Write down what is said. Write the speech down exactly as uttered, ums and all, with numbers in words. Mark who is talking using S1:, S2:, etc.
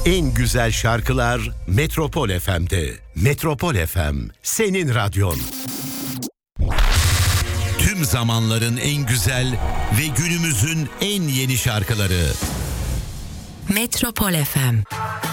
S1: En güzel şarkılar Metropol F M'de. Metropol F M, senin radyon. Tüm zamanların en güzel ve günümüzün en yeni şarkıları.
S2: Metropol F M.